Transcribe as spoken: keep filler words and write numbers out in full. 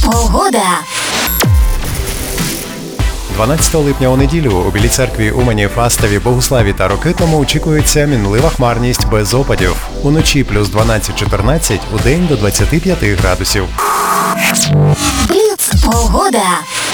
Погода. дванадцятого липня у неділю у Білій церкві, Умані, Фастові, Богуславі та Рокитному очікується мінлива хмарність без опадів. Уночі плюс дванадцять-чотирнадцять, удень до двадцяти п'яти градусів. Бліц. Погода.